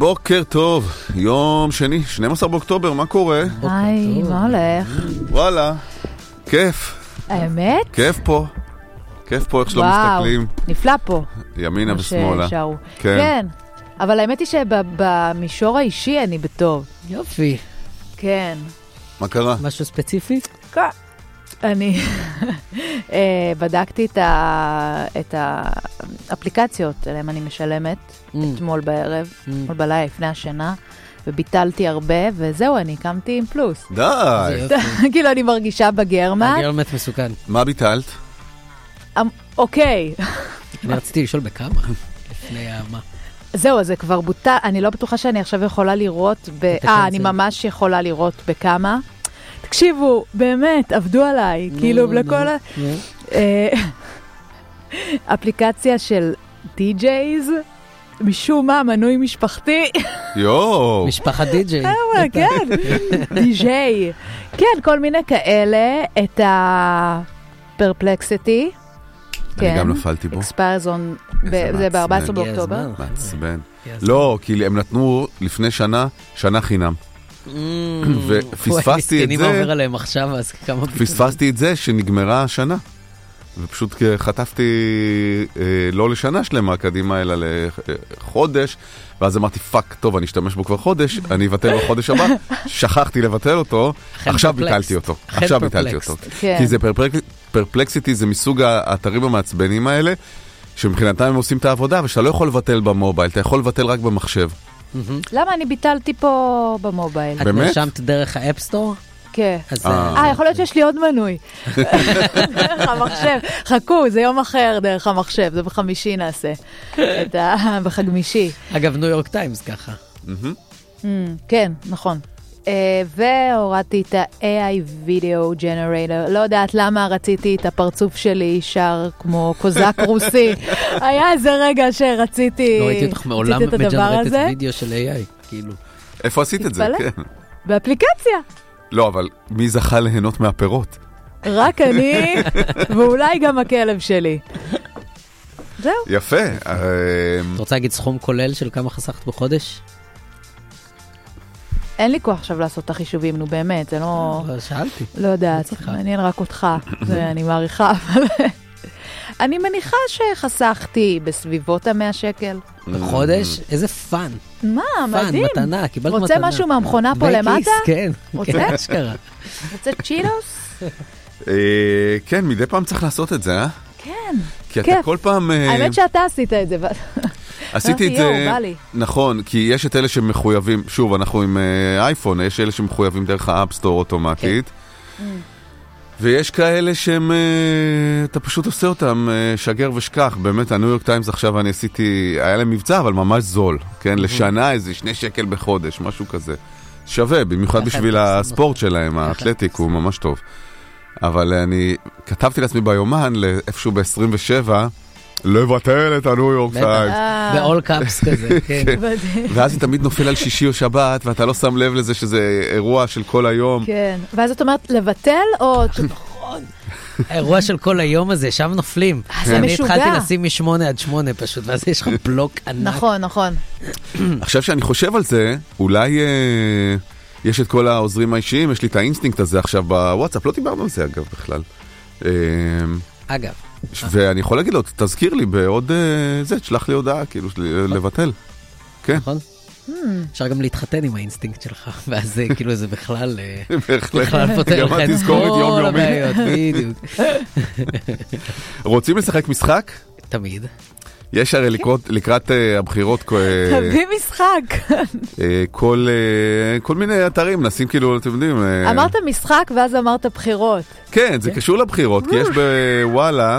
בוקר טוב, יום שני, 12 באוקטובר, מה קורה? היי, מה הולך? וואלה, כיף. האמת? כיף פה. כיף פה, איך שלא מסתכלים. וואו, נפלא פה. ימינה ושמאלה. כן. אבל האמת היא שבמישור האישי אני בטוב. יופי. כן. מה קרה? משהו ספציפי? כן. אני בדקתי את האפליקציות עליהן אני משלמת אתמול בערב, אתמול בלילה לפני השינה, וביטלתי הרבה, וזהו, אני קמתי עם פלוס. די. כאילו אני מרגישה בגרמט. הגרמט מסוכן. מה ביטלת? אוקיי. אני רציתי לשאול בכמה, לפני מה. זהו, זה כבר בוטל, אני לא בטוחה שאני עכשיו יכולה לראות, אני ממש יכולה לראות בכמה. תקשיבו, באמת, עבדו עליי, כאילו לכל אפליקציה של די-ג'ייז, משום מה, מנוי משפחתי. יואו. משפחת די-ג'יי. כן, די-ג'יי. כן, כל מיני כאלה, את הפרפלקסיטי. אני גם נפלתי בו. אקספיירזון, זה ב-14 באוקטובר. מעצבן. לא, כי הם נתנו לפני שנה חינם. ופספסתי את זה, פספסתי את זה שנגמרה השנה, ופשוט חטפתי לא לשנה שלמה קדימה, אלא לחודש, ואז אמרתי, פאק, טוב, אני אשתמש בו כבר חודש, אני אבטל בחודש הבא, שכחתי לבטל אותו, עכשיו ביטלתי אותו, כי זה פרפלקסיטי, זה מסוג האתרים המעצבנים האלה, שמבחינתם הם עושים את העבודה, ושאתה לא יכול לבטל במובייל, אתה יכול לבטל רק במחשב. למה אני ביטלתי פה במובייל? את נרשמת דרך האפסטור? כן. יכול להיות שיש לי עוד מנוי. דרך המחשב. חכו, זה יום אחר דרך המחשב, זה בחמישי נעשה. בחגמישי. אגב, ניו יורק טיימס ככה. כן, נכון. והורדתי את ה-AI Video Generator. לא יודעת למה רציתי את הפרצוף שלי שר כמו קוזק רוסי. היה איזה רגע שרציתי לא ראיתי אותך מעולם מג'נרטת וידאו של AI, כאילו. איפה עשית את זה? באפליקציה. לא, אבל מי זכה ליהנות מהפירות? רק אני, ואולי גם הכלב שלי. זהו. יפה. אתה רוצה להגיד סכום כולל של כמה חסכת בחודש? אין לי כוח עכשיו לעשות את החישובים, נו באמת, זה לא... שאלתי. לא יודעת, מעניין רק אותך, אני מעריכה, אבל... אני מניחה שחסכתי בסביבות 100 שקל. בחודש? איזה פאן. מה, מדהים. פאן, מתנה, קיבלת מתנה. רוצה משהו מהמכונה פה למטה? כן, רוצה? אשכרה. רוצה צ'יטוס? כן, מדי פעם צריך לעשות את זה, אה? כן. כי אתה כל פעם... האמת שאתה עשית את זה. עשיתי את זה, נכון, כי יש את אלה שמחויבים, שוב, אנחנו עם אייפון, יש אלה שמחויבים דרך האפסטור אוטומטית, ויש כאלה שהם, אתה פשוט עושה אותם שגר ושכח, באמת, הניו יורק טיימס עכשיו אני עשיתי, היה להם מבצע, אבל ממש זול, כן, לשנה איזה 2 שקל בחודש, משהו כזה, שווה, במיוחד בשביל הספורט שלהם, האתלטיק הוא ממש טוב, אבל אני כתבתי לעצמי ביומן, לאיפשהו ב-27, לבטל את הניו יורק טיימס. באול קאפס כזה, כן. ואז זה תמיד נופל על שישי או שבת, ואתה לא שם לב לזה שזה אירוע של כל היום. כן, ואז את אומרת, לבטל או... נכון. האירוע של כל היום הזה, שם נופלים. זה משוגע. אני התחלתי לשים מ8 עד 8 פשוט, ואז יש לך בלוק ענק. נכון, נכון. עכשיו שאני חושב על זה, אולי יש את כל העוזרים האישיים, יש לי את האינסטינקט הזה עכשיו בוואטסאפ, לא דיברנו על זה אגב בכלל. אגב. ואני יכול להגיד לו, תזכיר לי בעוד זה, תשלח לי הודעה, כאילו, לבטל. כן. נכון? אפשר גם להתחתן עם האינסטינקט שלך, ואז זה כאילו זה בכלל פותר לך את כל הבעיות, בדיוק. רוצים לשחק משחק? תמיד. יש הרי לקראת הבחירות תביא משחק. כל מיני אתרים נשים כאילו, אתם יודעים. אמרת משחק ואז אמרת בחירות. כן, זה קשור לבחירות, כי יש בוואלה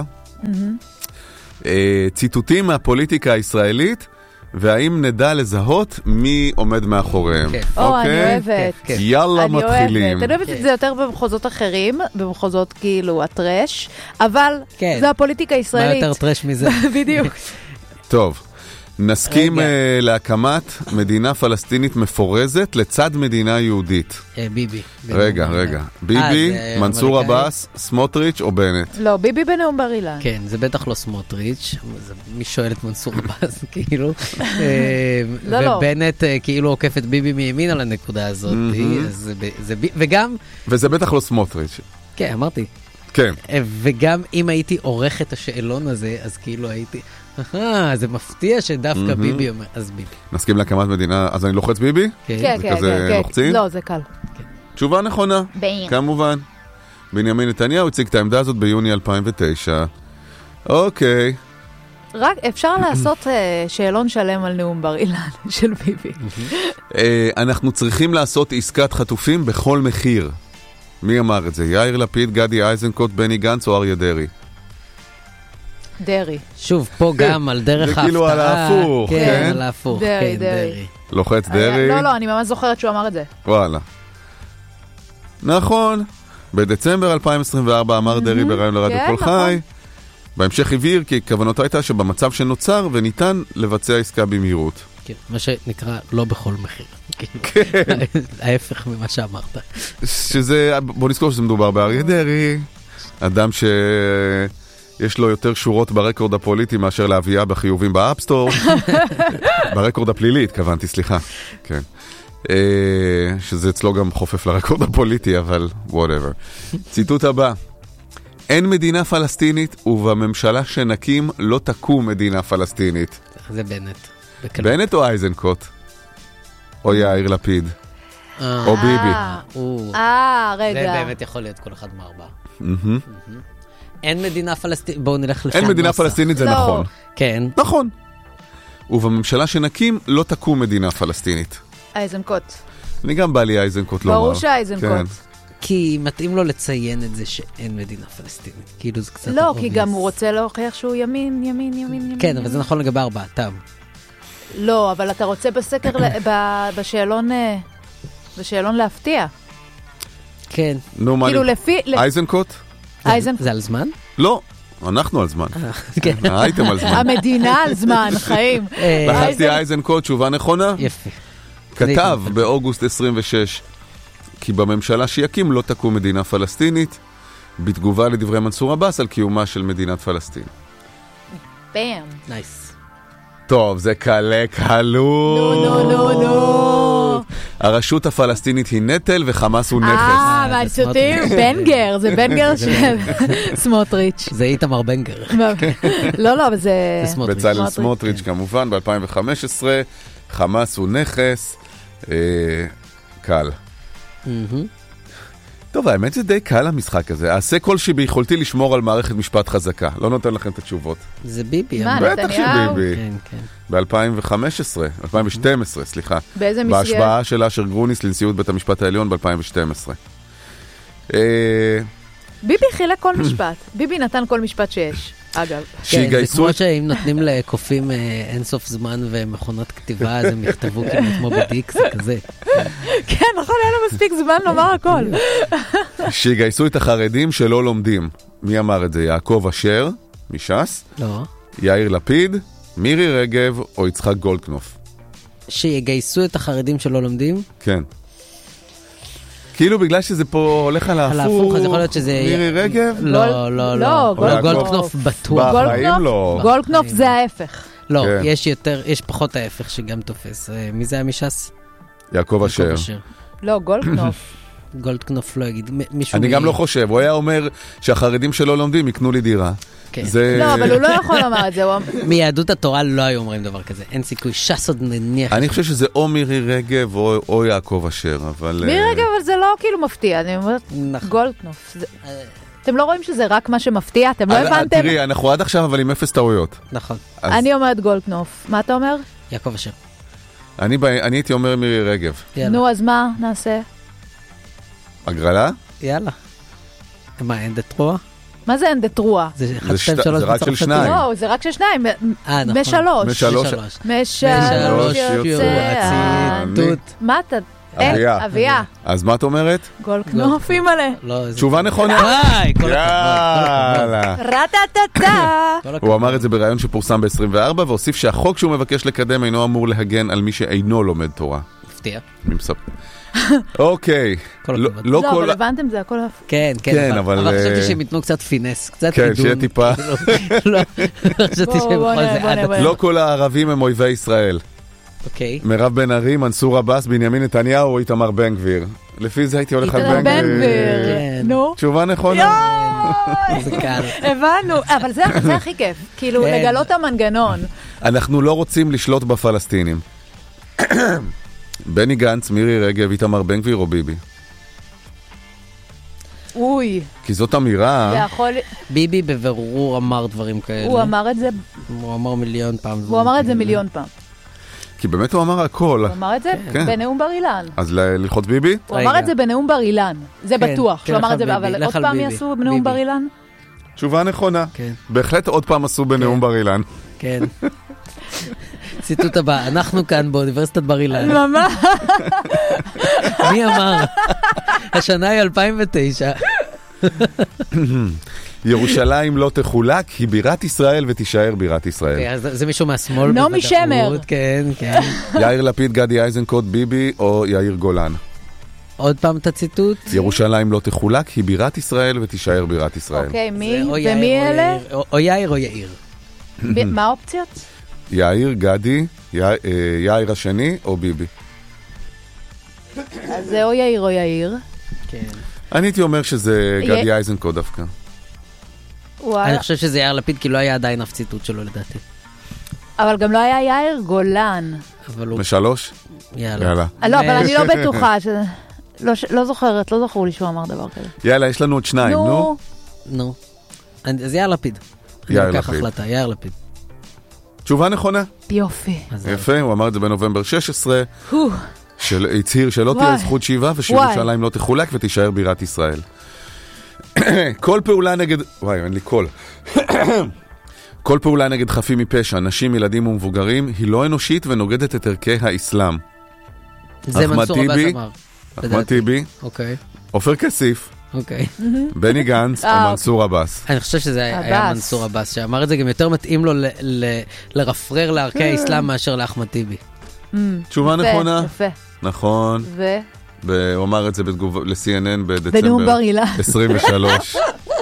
ציטוטים מהפוליטיקה הישראלית, והאם נדע לזהות מי עומד מאחוריהם. או, אני אוהבת. יאללה, מתחילים. אני אוהבת את זה יותר במחוזות אחרים, במחוזות כאילו הטרש, אבל זה הפוליטיקה הישראלית. מה יותר טרש מזה? בדיוק. טוב, נסכים להקמת מדינה פלסטינית מפורזת לצד מדינה יהודית. ביבי. רגע. ביבי, מנסור עבאס, סמוטריץ' או בנט? לא, ביבי בנאום בר אילן. כן, זה בטח לא סמוטריץ', מי שואל את מנסור עבאס, כאילו. ובנט כאילו עוקף את ביבי מימין על הנקודה הזאת. וגם... וזה בטח לא סמוטריץ'. כן, אמרתי. כן. וגם אם הייתי עורך את השאלון הזה, אז כאילו הייתי... זה מפתיע שדווקא ביבי אומר, אז ביבי. נסכים להקמת מדינה, אז אני לוחץ ביבי? כן. זה כזה לוחצים? לא, זה קל. תשובה נכונה, כמובן. בנימין נתניהו הציג את העמדה הזאת ביוני 2009. אוקיי. רק אפשר לעשות שאלון שלם על נאום בר אילן של ביבי. אנחנו צריכים לעשות עסקת חטופים בכל מחיר. מי אמר את זה? יאיר לפיד, גדי איזנקוט, בני גנץ או אריה דרעי? דרעי. שוב, פה גם על דרך ההפתעה. זה כאילו על ההפוך, כן? כן, על ההפוך, כן, דרעי. לוחץ דרעי. לא, אני ממש זוכרת שהוא אמר את זה. וואלה. נכון. בדצמבר 2024 אמר דרעי ברעיון לרדיו כל חי. בהמשך הבהיר כי כוונתו הייתה שבמצב שנוצר וניתן לבצע עסקה במהירות. כן, מה שנקרא לא בכל מחיר. כן. ההפך ממה שאמרת. שזה, בוא נזכור שזה מדובר באריה דרעי, אדם שיש לו יותר שורות ברקורד הפוליטי מאשר להביאה בחיובים באפסטור. ברקורד הפלילי, התכוונתי, סליחה. כן. שזה אצלו גם חופף לרקורד הפוליטי, אבל whatever. ציטוט הבא. אין מדינה פלסטינית, ובממשלה שנקים לא תקום מדינה פלסטינית. זה בנט. בנט או אייזנקוט? או יאיר לפיד? או ביבי? רגע. זה באמת יכול להיות כל אחד מארבעה. אין מדינה פלסטינית, בואו נלך לשם. אין מדינה פלסטינית, זה נכון. כן. נכון. ובממשלה שנקים לא תקום מדינה פלסטינית. אייזנקוט. אני גם בא לי אייזנקוט לומר. ברור שאייזנקוט. כי מתאים לו לציין את זה שאין מדינה פלסטינית. כאילו זה קצת... לא, כי גם הוא רוצה להוכיח שהוא ימין. כן, אבל זה נכון לגבי ארבעתם. לא, אבל אתה רוצה בסקר, בשאלון להפתיע. כן. נו, מה כאילו לפי... אייזנקוט? זה על זמן? לא, אנחנו על זמן. הייתם על זמן. המדינה על זמן, חיים. לחצתי אייזנקוט, תשובה נכונה? יפה. כתב באוגוסט 26 כי בממשלה שיקים לא תקום מדינה פלסטינית, בתגובה לדברי מנסור עבאס על קיומה של מדינת פלסטין. באם. נייס. טוב, זה קלות. נו. הרשות הפלסטינית היא נטל וחמאס הוא נכס. מעצותים, בנגר, זה בנגר של סמוטריץ'. זה איתמר בנגר. לא, אבל זה... בצלאל סמוטריץ' כמובן, ב-2015, חמאס הוא נכס, קל. טוב, האמת זה די קל המשחק הזה. אעשה כל שביכולתי לשמור על מערכת משפט חזקה. לא נותן לכם את התשובות. זה ביבי. בטח שביבי. ב-2015, 2012, סליחה. באיזה מסגרת? בהשבעה של אשר גרוניס לנשיאות בית המשפט העליון ב-2012. ביבי חילק כל משפט. ביבי נתן כל משפט שיש. אגב. כן, זה כמו שאם נותנים לקופים אינסוף זמן ומכונת כתיבה, אז הם יכתבו כמו בדיק, זה כזה. כן, נכון, היה לו מספיק זמן לומר הכל. שיגייסו את החרדים שלא לומדים. מי אמר את זה? יעקב אשר, מש"ס? לא. יאיר לפיד, מירי רגב או יצחק גולדקנופ? שיגייסו את החרדים שלא לומדים? כן. כאילו בגלל שזה פה הולך על ההפוך, אז יכול להיות שזה... מירי רגב? לא, גולדקנופ בטוח. גולדקנופ זה ההפך. לא, יש פחות ההפך שגם תופס. מי זה היה מש"ס? יעקב אשר. לא, גולדקנופ. גולדקנופ לא יגיד. אני גם לא חושב, הוא היה אומר שהחרדים שלא לומדים יקנו לי דירה. לא, אבל הוא לא יכול לומר את זה. מיהדות התורה לא היו אומרים דבר כזה. אין סיכוי, ש"ס עוד נניח. אני חושב שזה או מירי רגב או יעקב אשר, אבל... מירי רגב, אבל זה לא כאילו מפתיע. אני אומרת, גולדקנופ. אתם לא רואים שזה רק מה שמפתיע? אתם לא הבנתם? תראי, אנחנו עד עכשיו אבל עם 0 טעויות. נכון. אני אומרת גולדקנופ. מה אתה אומר? יעקב אשר. אני הייתי אומר מירי רגב. נו, אז מה נעשה? הגרלה? יאללה. מה, אין דטרואה? מה זה אין דטרואה? זה רק של שניים. לא, זה רק של שניים. נכון. משלוש. משלוש יוצא הציטוט. מה אתה... אביה. אז מה את אומרת? גול כנופי מלא. תשובה נכונה. כל הכבוד. רטטטה. הוא אמר את זה בראיון שפורסם ב-24, והוסיף שהחוק שהוא מבקש לקדם אינו אמור להגן על מי שאינו לומד תורה. מפתיע. אוקיי. לא, אבל הבנתם, זה הכל... כן, אבל חשבתי שהם ייתנו קצת פינס, קצת כן, שיהיה טיפה. לא, חשבתי שהם בכל זה... לא כל הערבים הם אויבי ישראל. אוקיי. מירב בן ארי, מנסור עבאס, בנימין נתניהו או איתמר בן גביר. לפי זה הייתי הולך על בן גביר. נו. תשובה נכונה. זה קל. הבנו, אבל זה הכי כיף. כאילו, לגלות המנגנון. אנחנו לא רוצים לשלוט בפלסטינים. בני גנץ, מירי רגב, איתמר בן גביר או ביבי? אוי. כי זאת אמירה... ביבי בבירור אמר דברים כאלה. הוא אמר את זה... הוא אמר מיליון פעם. הוא אמר את זה מיליון פעם. כי באמת הוא אמר הכל. הוא אמר את זה בנאום בר אילן. אז ללחוץ ביבי? הוא אמר את זה בנאום בר אילן. זה בטוח. הוא אמר את זה, אבל עוד פעם יעשו בנאום בר אילן? תשובה נכונה. בהחלט עוד פעם עשו בנאום בר אילן. כן. ציטוט הבא, אנחנו כאן באוניברסיטת בר אילן. ממש. מי אמר? השנה היא 2009. ירושלים לא תחולק, היא בירת ישראל ותישאר בירת ישראל. זה מישהו מהשמאל. נעמי שמר. כן. יאיר לפיד, גדי איזנקוט, ביבי או יאיר גולן? עוד פעם את הציטוט. ירושלים לא תחולק, היא בירת ישראל ותישאר בירת ישראל. אוקיי, מי? ומי אלה? או יאיר או יאיר. מה האופציות? יאיר, גדי, יאיר השני או ביבי? אז זה או יאיר או יאיר. כן. אני הייתי אומר שזה גדי איזנקוט דווקא. אני חושב שזה יאיר לפיד, כי לא היה עדיין אף ציטוט שלו לדעתי. אבל גם לא היה יאיר גולן. משלוש? יאללה. לא, אבל אני לא בטוחה. לא זוכרת, לא זכור לי שהוא אמר דבר כזה. יאללה, יש לנו עוד שניים, נו. אז יאיר לפיד. יאיר לפיד. יאיר לפיד. תשובה נכונה. יופי. יפה, הוא אמר את זה בנובמבר 16. הצהיר שלא תהיה זכות שיבה ושירושלים לא תחולק ותישאר בירת ישראל. כל פעולה נגד... וואי, אין לי קול. כל פעולה נגד חפים מפשע, נשים, ילדים ומבוגרים, היא לא אנושית ונוגדת את ערכי האסלאם. זה מנסור עבאס אמר. אחמד טיבי. אוקיי. עופר כסיף. אוקיי. בני גנץ או מנסור עבאס. אני חושב שזה היה מנסור עבאס, שאמר את זה גם יותר מתאים לו לרפרר לערכי האסלאם מאשר לאחמד טיבי. תשובה נכונה. יפה. נכון. הוא אמר את זה ל-CNN בדצמבר בנאום בר אילן 23.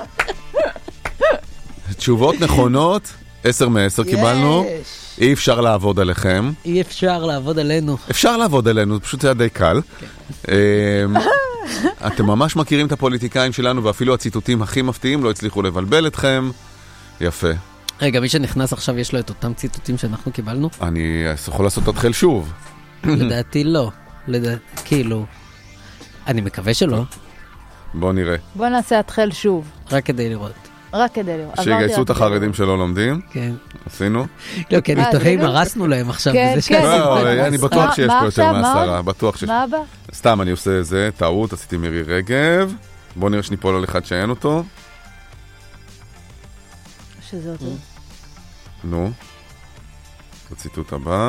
תשובות נכונות, 10 מ-10 קיבלנו. אי אפשר לעבוד עליכם. אי אפשר לעבוד עלינו. אפשר לעבוד עלינו, פשוט זה היה די קל. אתם ממש מכירים את הפוליטיקאים שלנו, ואפילו הציטוטים הכי מפתיעים לא הצליחו לבלבל אתכם. יפה. רגע, מי שנכנס עכשיו יש לו את אותם ציטוטים שאנחנו קיבלנו? אני יכול לעשות התחיל שוב. לדעתי לא. כאילו, אני מקווה שלא. בוא נראה. בוא נעשה התחיל שוב. רק כדי לראות. שיגייסו את החרדים שלא לומדים. כן. עשינו. לא, כי אני תוהה אם הרסנו להם עכשיו. כן. אני בטוח שיש פה יותר מ10. בטוח שיש. מה הבא? סתם, אני עושה זה, טעות, עשיתי מירי רגב. בוא נראה שניפול על אחד שאין אותו. שזה אותו. נו. הציטוט הבא.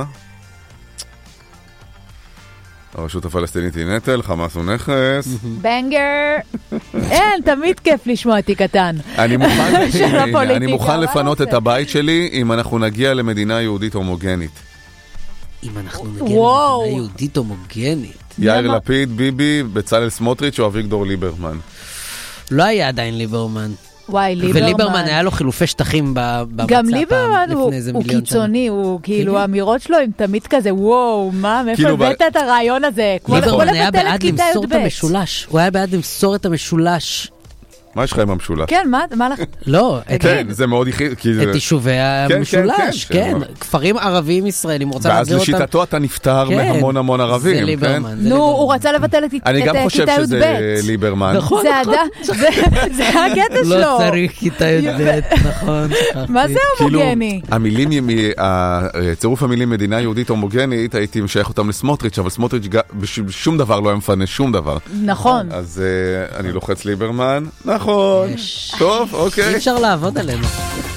הרשות הפלסטינית היא נטל, חמאס הוא נכס. בנגר. אין, תמיד כיף לשמוע אותי קטן. אני מוכן לפנות את הבית שלי אם אנחנו נגיע למדינה יהודית הומוגנית. אם אנחנו נגיע למדינה יהודית הומוגנית. יאיר לפיד, ביבי, בצלאל סמוטריץ' או אביגדור ליברמן. לא היה עדיין ליברמן. וואי, ליברמן. וליברמן היה לו חילופי שטחים במצע גם ליברמן הוא קיצוני, הוא כאילו, האמירות שלו הם תמיד כזה, וואו, מה, מאיפה הבאת את הרעיון הזה? ליברמן היה בעד למסור את המשולש. הוא היה בעד למסור את המשולש. מה יש לך עם המשולש? כן, מה לך? לא. כן, זה מאוד יחיד. את יישובי המשולש, כן. כפרים ערבים ישראלים, הוא רוצה להעביר אותם. ואז לשיטתו אתה נפטר מהמון המון ערבים. זה ליברמן. נו, הוא רצה לבטל את כיתה י"ב. אני גם חושב שזה ליברמן. נכון, זה הקטע שלו. לא צריך כיתה י"ב, נכון. מה זה הומוגני? המילים, צירוף המילים מדינה יהודית הומוגנית, הייתי משייך אותם לסמוטריץ', אבל סמוטריץ' שום דבר לא היה מפנה, שום דבר. נכון. אז אני לוחץ ליברמן. נכון. טוב, אוקיי. אי אפשר לעבוד עלינו.